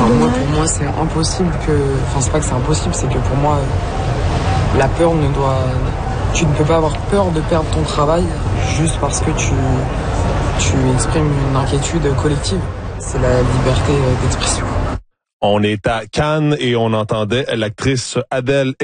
Pour moi, c'est impossible que... Enfin, c'est pas que c'est impossible, c'est que pour moi, la peur ne doit... Tu ne peux pas avoir peur de perdre ton travail juste parce que tu exprimes une inquiétude collective. C'est la liberté d'expression. On est à Cannes et on entendait l'actrice Adèle